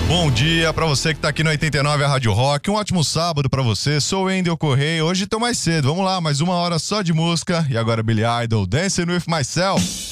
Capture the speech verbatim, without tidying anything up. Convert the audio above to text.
Bom dia pra você que tá aqui no oitenta e nove, a Rádio Rock. Um ótimo sábado pra você. Sou o Wendel Correia. Hoje tô mais cedo. Vamos lá, mais uma hora só de música. E agora Billy Idol, Dancing With Myself.